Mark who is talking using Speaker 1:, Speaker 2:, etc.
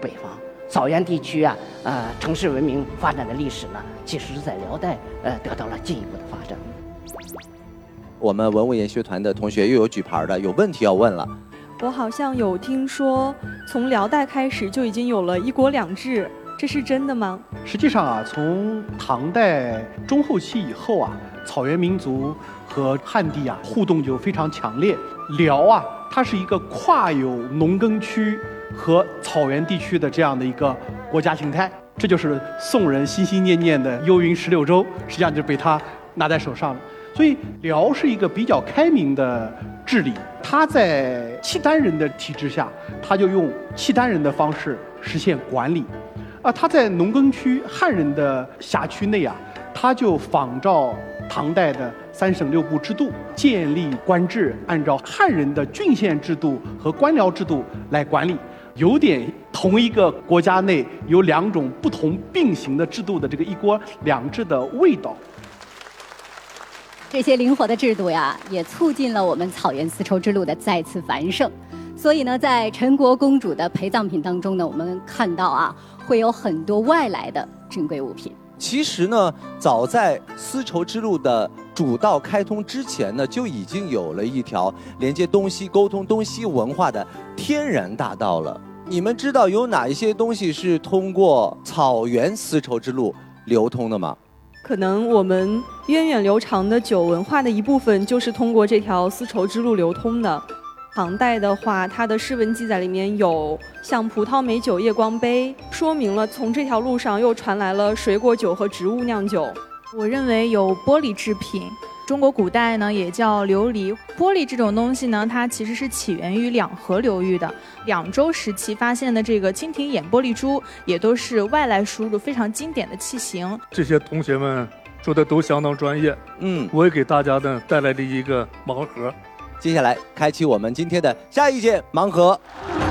Speaker 1: 北方。草原地区啊，城市文明发展的历史呢，其实是在辽代得到了进一步的发展。
Speaker 2: 我们文物研学团的同学又有举牌的，有问题要问了。
Speaker 3: 我好像有听说，从辽代开始就已经有了一国两制，这是真的吗？
Speaker 4: 实际上啊，从唐代中后期以后啊，草原民族和汉地啊互动就非常强烈。辽啊，它是一个跨有农耕区和草原地区的这样的一个国家形态，这就是宋人心心念念的幽云16州，实际上就被他拿在手上了。所以辽是一个比较开明的治理，他在契丹人的体制下，他就用契丹人的方式实现管理。他在农耕区汉人的辖区内啊，他就仿照唐代的3省6部制度，建立官制，按照汉人的郡县制度和官僚制度来管理，有点同一个国家内有2种不同并行的制度的这个一国两制的味道。
Speaker 5: 这些灵活的制度呀，也促进了我们草原丝绸之路的再次繁盛。所以呢，在陈国公主的陪葬品当中呢，我们看到啊，会有很多外来的珍贵物品。
Speaker 2: 其实呢，早在丝绸之路的主道开通之前呢，就已经有了一条连接东西、沟通东西文化的天然大道了。你们知道有哪一些东西是通过草原丝绸之路流通的吗？
Speaker 3: 可能我们源远流长的酒文化的一部分就是通过这条丝绸之路流通的。唐代的话，它的诗文记载里面有像葡萄美酒夜光杯，说明了从这条路上又传来了水果酒和植物酿酒。
Speaker 6: 我认为有玻璃制品，中国古代呢也叫琉璃。玻璃这种东西呢，它其实是起源于两河流域的。两周时期发现的这个蜻蜓眼玻璃珠，也都是外来输入非常经典的器型。
Speaker 7: 这些同学们说的都相当专业，我也给大家呢带来了一个盲盒。
Speaker 2: 接下来开启我们今天的下一届盲盒。